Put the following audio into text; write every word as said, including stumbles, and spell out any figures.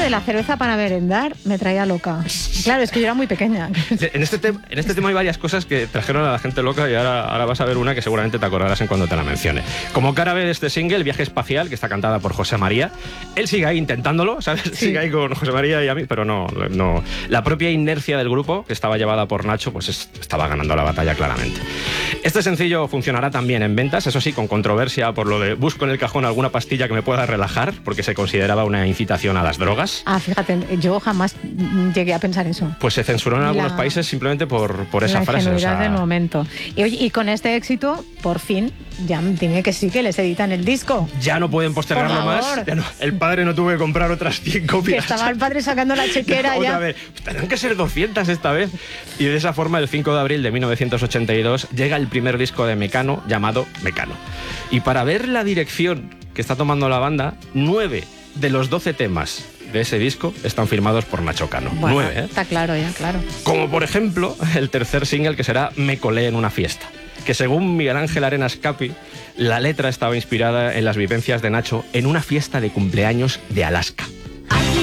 de la cerveza para merendar me traía loca. Claro, es que yo era muy pequeña. En este, te- en este tema hay varias cosas que trajeron a la gente loca y ahora, ahora vas a ver una que seguramente te acordarás en cuando te la mencione. Como cara B de este single, Viaje Espacial, que está cantada por José María, él sigue ahí intentándolo, ¿sabes? Sí. Sigue ahí con José María y a mí, pero no, no. La propia inercia del grupo, que estaba llevada por Nacho, pues es- estaba ganando la batalla claramente. Este sencillo funcionará también en ventas, eso sí, con controversia por lo de busco en el cajón alguna pastilla que me pueda relajar, porque se consideraba una incitación a las drogas. Ah, fíjate, yo jamás llegué a pensar eso. Pues se censuró en algunos La- países simplemente por, por esa la frase. o ingenuidad sea, del momento. Y, oye, y con este éxito, por fin, ya dime que sí, que les editan el disco. ya no pueden postergarlo Por más. favor. Ya no- el padre no tuvo que comprar otras cien Que copias. estaba el padre sacando la chequera Otra ya. vez. Tendrán que ser doscientas esta vez. Y de esa forma, el cinco de abril de mil novecientos ochenta y dos llega el primer disco de Mecano llamado Mecano. Y para ver la dirección que está tomando la banda, nueve de los doce temas de ese disco están firmados por Nacho Cano. Bueno, Nueve, ¿eh? está claro ya, claro. Como por ejemplo el tercer single, que será Me colé en una fiesta, que según Miguel Ángel Arenas Capi, la letra estaba inspirada en las vivencias de Nacho en una fiesta de cumpleaños de Alaska.